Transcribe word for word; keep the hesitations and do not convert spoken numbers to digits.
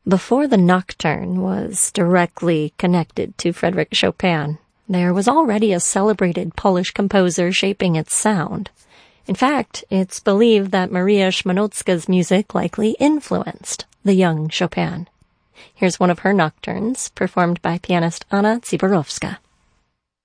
Before the nocturne was directly connected to Frédéric Chopin, there was already a celebrated Polish composer shaping its sound. In fact, it's believed that Maria Szmanowska's music likely influenced the young Chopin. Here's one of her nocturnes, performed by pianist Anna Ziborowska.